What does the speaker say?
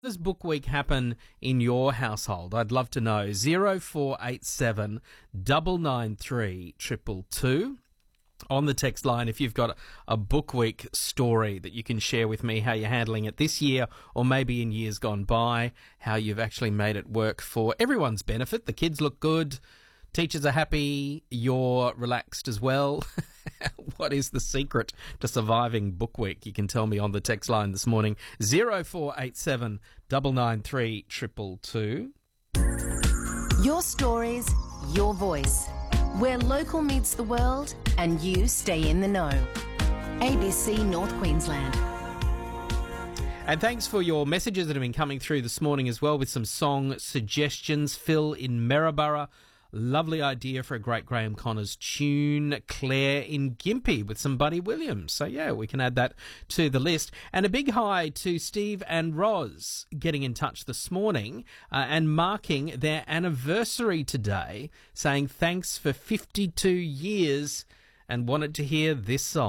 Does Book Week happen in your household? I'd love to know. 0487 993 222. On the text line, if you've got a Book Week story that you can share with me, how you're handling it this year or maybe in years gone by, how you've actually made it work for everyone's benefit. The kids look good, teachers are happy, you're relaxed as well. What is the secret to surviving Book Week? You can tell me on the text line this morning, 0487 993 222. Your stories, your voice. Where local meets the world and you stay in the know. ABC North Queensland. And thanks for your messages that have been coming through this morning as well with some song suggestions. Phil in Maryborough, lovely idea for a great Graham Connors tune. Claire in Gympie with some Buddy Williams. So yeah, we can add that to the list. And a big hi to Steve and Roz getting in touch this morning and marking their anniversary today, saying thanks for 52 years and wanted to hear this song.